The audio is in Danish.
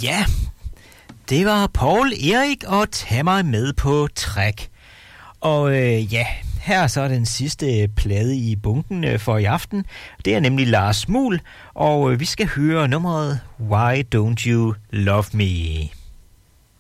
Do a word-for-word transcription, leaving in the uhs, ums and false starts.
Ja, det var Poul Erik og Tag mig med på træk. Og øh, ja, her er så den sidste plade i bunken øh, for i aften. Det er nemlig Lars Muhl, og øh, vi skal høre nummeret Why Don't You Love Me?